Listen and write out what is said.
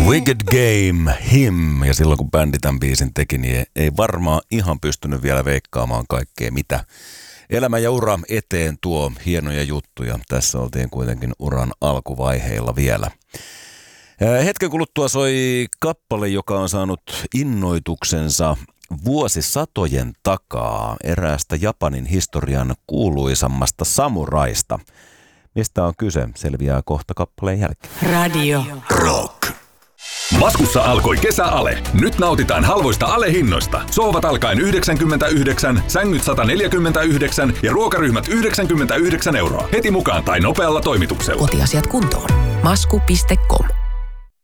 Wicked Game, Him. Ja silloin kun bändi tämän biisin teki, niin ei varmaan ihan pystynyt vielä veikkaamaan kaikkea, mitä elämä ja ura eteen tuo hienoja juttuja. Tässä oltiin kuitenkin uran alkuvaiheilla vielä. Hetken kuluttua soi kappale, joka on saanut innoituksensa vuosisatojen takaa eräästä Japanin historian kuuluisammasta samuraista. Mistä on kyse, selviää kohta kappaleen jälkeen. Radio Rock. Maskussa alkoi kesäale. Nyt nautitaan halvoista alehinnoista. Sohvat alkaen 99, sängyt 149 ja ruokaryhmät 99 €. Heti mukaan tai nopealla toimituksella. Kotiasiat kuntoon. Masku.com